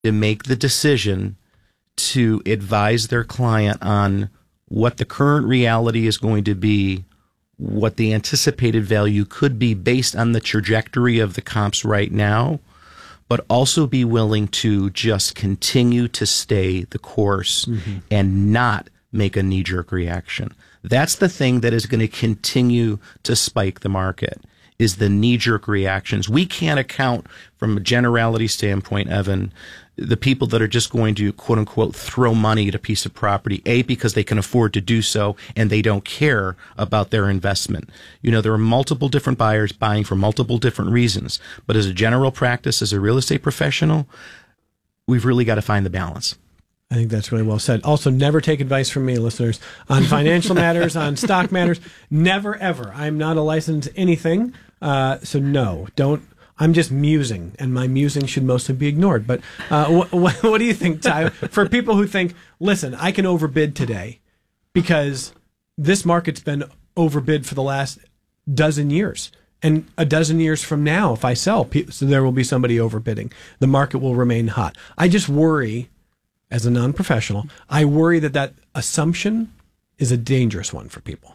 to make the decision to advise their client on what the current reality is going to be, what the anticipated value could be based on the trajectory of the comps right now, but also be willing to just continue to stay the course and not make a knee-jerk reaction. That's the thing that is going to continue to spike the market, is the knee-jerk reactions. We can't account from a generality standpoint, Evan, the people that are just going to, quote unquote, throw money at a piece of property, A, because they can afford to do so and they don't care about their investment. You know, there are multiple different buyers buying for multiple different reasons. But as a general practice, as a real estate professional, we've really got to find the balance. I think that's really well said. Also, never take advice from me, listeners, on financial matters, on stock matters. Never, ever. I'm not a licensed anything. So no, don't. I'm just musing, and my musing should mostly be ignored. But what do you think, Ty? For people who think, listen, I can overbid today because this market's been overbid for the last dozen years. And a dozen years from now, if I sell, so there will be somebody overbidding. The market will remain hot. I just worry, as a non-professional, I worry that assumption is a dangerous one for people.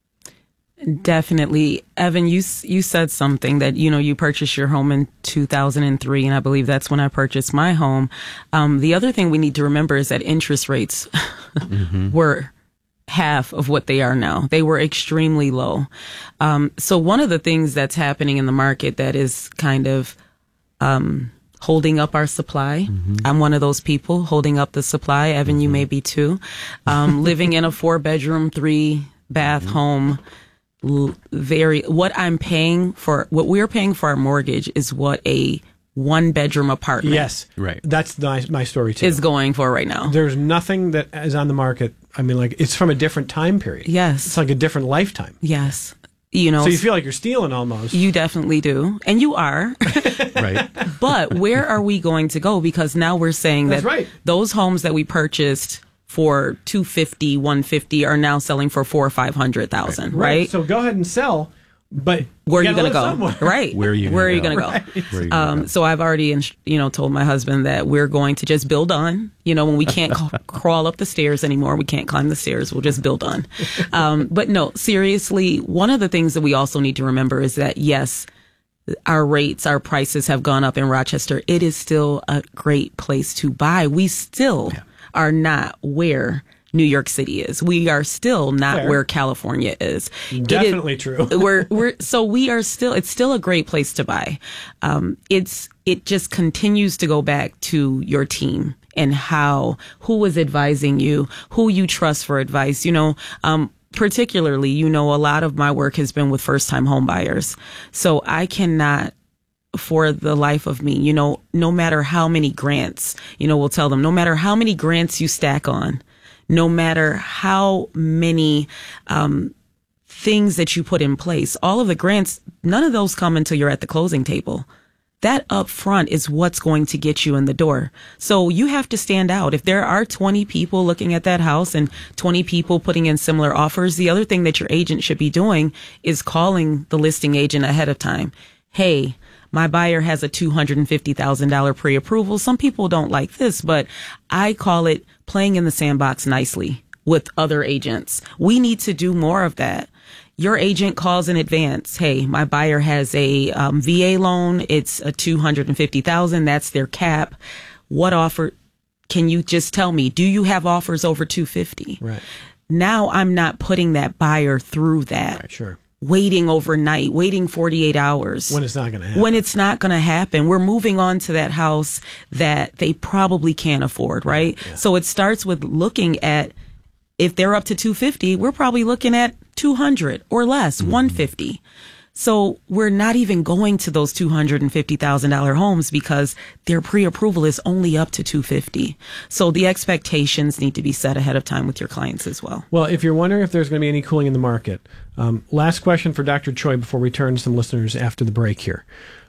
Definitely. Evan, you said something that, you purchased your home in 2003, and I believe that's when I purchased my home. The other thing we need to remember is that interest rates were half of what they are now. They were extremely low. So one of the things that's happening in the market that is kind of holding up our supply. I'm one of those people holding up the supply. Evan, you may be too. Living in a 4-bedroom, 3-bath home. What we're paying for our mortgage is what a 1-bedroom apartment. Yes, right. That's my story too. Is going for right now. There's nothing that is on the market. I mean, like, it's from a different time period. Yes, it's like a different lifetime. Yes, so you feel like you're stealing almost. You definitely do, and you are. Right. But where are we going to go? Because now we're saying That's that right. Those homes that we purchased for $250,000, $150,000 are now selling for $400,000 or $500,000, right? So go ahead and sell, but where are you going to go? Somewhere. Right. Where are you going to go? So I've already, told my husband that we're going to just build on. When we can't crawl up the stairs anymore, we can't climb the stairs. We'll just build on. But no, seriously, one of the things that we also need to remember is that, yes, our prices have gone up in Rochester. It is still a great place to buy. We still are not where New York City is. We are still not where California is. Definitely true. It's still a great place to buy. It just continues to go back to your team and who was advising you, who you trust for advice. Particularly, a lot of my work has been with first-time home buyers. So I cannot, for the life of me, no matter how many grants, we'll tell them, no matter how many grants you stack on, no matter how many things that you put in place, all of the grants, none of those come until you're at the closing table. That up front is what's going to get you in the door. So you have to stand out. If there are 20 people looking at that house and 20 people putting in similar offers, the other thing that your agent should be doing is calling the listing agent ahead of time. Hey, my buyer has a $250,000 pre-approval. Some people don't like this, but I call it playing in the sandbox nicely with other agents. We need to do more of that. Your agent calls in advance. Hey, my buyer has a VA loan. It's a $250,000. That's their cap. What offer? Can you just tell me? Do you have offers over $250,000? Right. Now I'm not putting that buyer through that. Right, sure. Waiting overnight, waiting 48 hours. When it's not going to happen. We're moving on to that house that they probably can't afford, right? Yeah. So it starts with looking at, if they're up to $250,000, we're probably looking at $200,000 or less, $150,000. So we're not even going to those $250,000 homes because their pre-approval is only up to $250,000. So the expectations need to be set ahead of time with your clients as well. Well, if you're wondering if there's going to be any cooling in the market, last question for Dr. Choi before we turn to some listeners after the break here.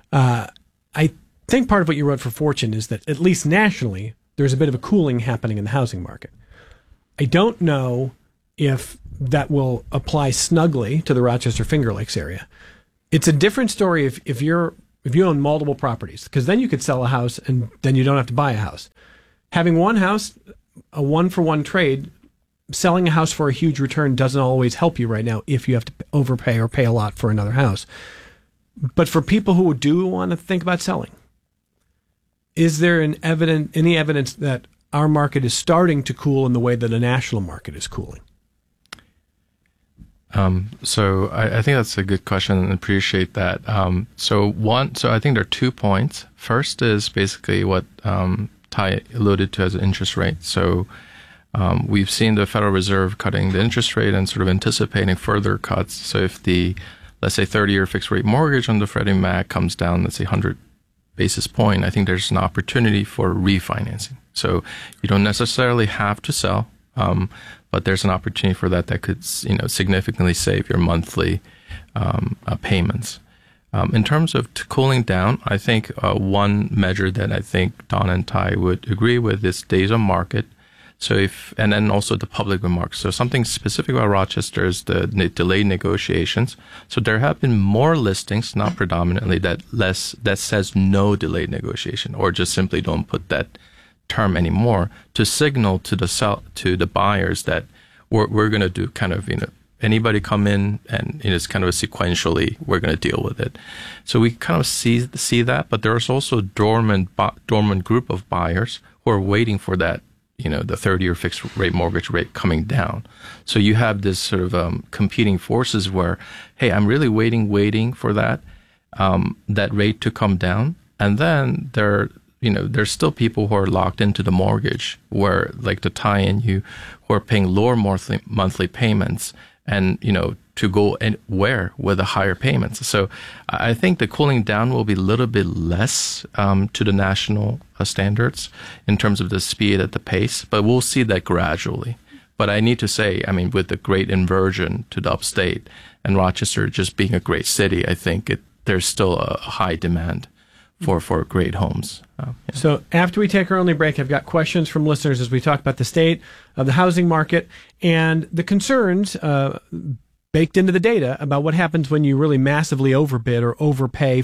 I think part of what you wrote for Fortune is that, at least nationally, there's a bit of a cooling happening in the housing market. I don't know if that will apply snugly to the Rochester Finger Lakes area. It's a different story if you're if you own multiple properties, because then you could sell a house and then you don't have to buy a house. Having one house, a one-for-one trade, selling a house for a huge return doesn't always help you right now if you have to overpay or pay a lot for another house. But for people who do want to think about selling, is there any evidence that our market is starting to cool in the way that the national market is cooling? So I think that's a good question and appreciate that. So I think there are 2 points. First is basically what Ty alluded to as an interest rate. So we've seen the Federal Reserve cutting the interest rate and sort of anticipating further cuts. So if the, let's say, 30-year fixed rate mortgage on the Freddie Mac comes down, let's say 100 basis point, I think there's an opportunity for refinancing. So you don't necessarily have to sell, but there's an opportunity for that could, significantly save your monthly payments. In terms of cooling down, I think one measure that I think Don and Ty would agree with is days on market. So and then also the public remarks. So something specific about Rochester is the delayed negotiations. So there have been more listings, not predominantly, that says no delayed negotiation, or just simply don't put that term anymore to signal to the buyers that we're going to do kind of, anybody come in and it's kind of sequentially, we're going to deal with it. So we kind of see that, but there's also dormant group of buyers who are waiting for that, the 30-year fixed rate mortgage rate coming down. So you have this sort of competing forces where, hey, I'm really waiting for that rate to come down. And then there's still people who are locked into the mortgage where, like the tie-in, who are paying lower monthly payments and, to go anywhere with the higher payments. So I think the cooling down will be a little bit less to the national standards in terms of the speed at the pace, but we'll see that gradually. But I need to say, with the great inversion to the upstate and Rochester just being a great city, I think there's still a high demand for great homes. So after we take our only break, I've got questions from listeners as we talk about the state of the housing market and the concerns baked into the data about what happens when you really massively overbid or overpay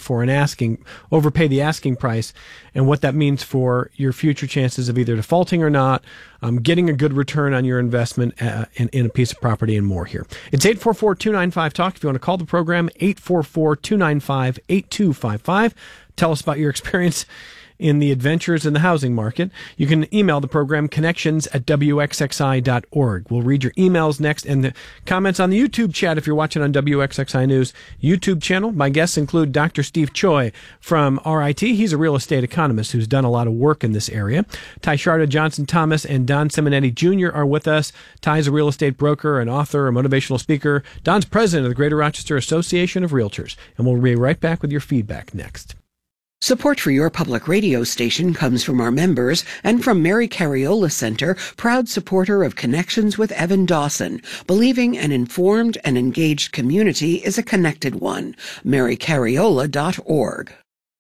the asking price, and what that means for your future chances of either defaulting or not, getting a good return on your investment in a piece of property, and more here. It's 844-295-TALK. If you want to call the program, 844-295-8255. Tell us about your experience in the adventures in the housing market. You can email the program, connections@wxxi.org. We'll read your emails next and the comments on the YouTube chat if you're watching on WXXI News YouTube channel. My guests include Dr. Steve Choi from RIT. He's a real estate economist who's done a lot of work in this area. Ty Sharda, Johnson Thomas, and Don Simonetti Jr. are with us. Ty's a real estate broker, an author, a motivational speaker. Don's president of the Greater Rochester Association of Realtors. And we'll be right back with your feedback next. Support for your public radio station comes from our members and from Mary Cariola Center, proud supporter of Connections with Evan Dawson, believing an informed and engaged community is a connected one. MaryCariola.org.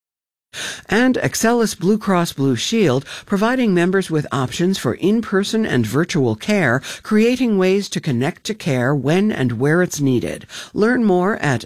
And Excelis Blue Cross Blue Shield, providing members with options for in-person and virtual care, creating ways to connect to care when and where it's needed. Learn more at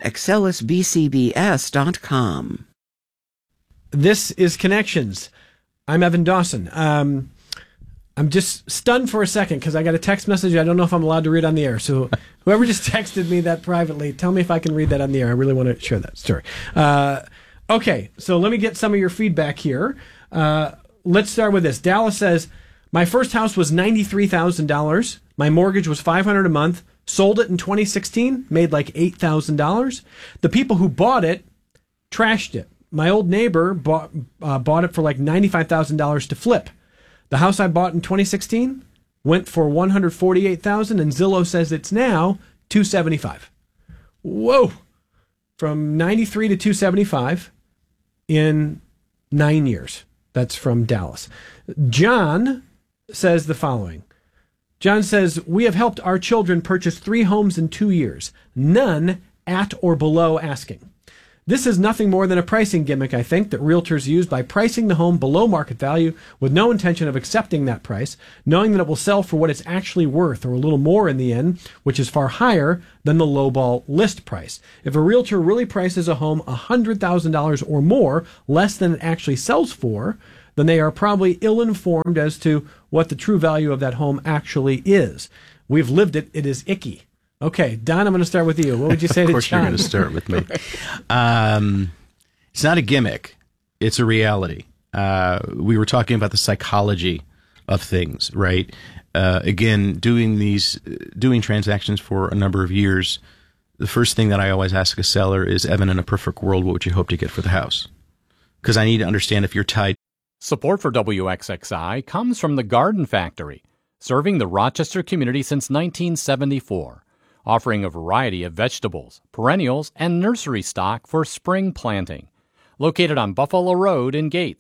excelisbcbs.com. This is Connections. I'm Evan Dawson. I'm just stunned for a second because I got a text message. I don't know if I'm allowed to read on the air. So whoever just texted me that privately, tell me if I can read that on the air. I really want to share that story. Okay, so let me get some of your feedback here. Let's start with this. Dallas says, my first house was $93,000. My mortgage was $500 a month. Sold it in 2016, made like $8,000. The people who bought it trashed it. My old neighbor bought it for like $95,000 to flip. The house I bought in 2016 went for $148,000, and Zillow says it's now $275,000. Whoa! From 93 to 275 in 9 years. That's from Dallas. John says the following. John says, we have helped our children purchase 3 homes in 2 years, none at or below asking. This is nothing more than a pricing gimmick, I think, that realtors use by pricing the home below market value with no intention of accepting that price, knowing that it will sell for what it's actually worth or a little more in the end, which is far higher than the lowball list price. If a realtor really prices a home $100,000 or more, less than it actually sells for, then they are probably ill-informed as to what the true value of that home actually is. We've lived it. It is icky. Okay, Don, I'm going to start with you. What would you say to John? Of course you're going to start with me. It's not a gimmick. It's a reality. We were talking about the psychology of things, right? Again, doing transactions for a number of years, the first thing that I always ask a seller is, Evan, in a perfect world, what would you hope to get for the house? Because I need to understand if you're tied. Support for WXXI comes from the Garden Factory, serving the Rochester community since 1974. Offering a variety of vegetables, perennials, and nursery stock for spring planting. Located on Buffalo Road in Gates.